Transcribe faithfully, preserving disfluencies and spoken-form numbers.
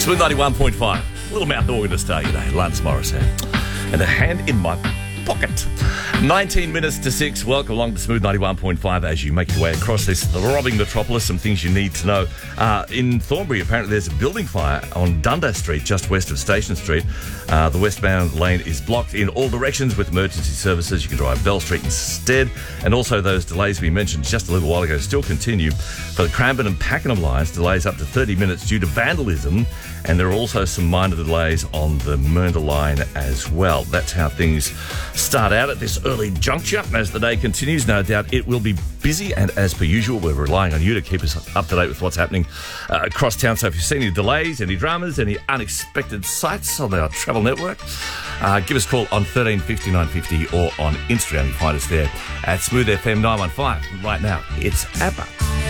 Smooth ninety-one point five. Little mouth organ to start your day. Lance Morrison. And a hand in my pocket. nineteen minutes to six. Welcome along to Smooth ninety-one point five as you make your way across this throbbing metropolis. Some things you need to know. Uh, in Thornbury, apparently there's a building fire on Dundas Street, just west of Station Street. Uh, the westbound lane is blocked in all directions with emergency services. You can drive Bell Street instead. And also those delays we mentioned just a little while ago still continue. For the Cranbourne and Pakenham lines, delays up to thirty minutes due to vandalism. And there are also some minor delays on the Mernda line as well. That's how things start out at this early juncture. As the day continues, no doubt it will be busy, and as per usual, we're relying on you to keep us up to date with what's happening uh, across town. So if you've seen any delays, any dramas, any unexpected sights on our travel network, uh, give us a call on thirteen fifty, nine fifty or on Instagram. You find us there at Smooth F M nine one five. Right now, it's ABBA.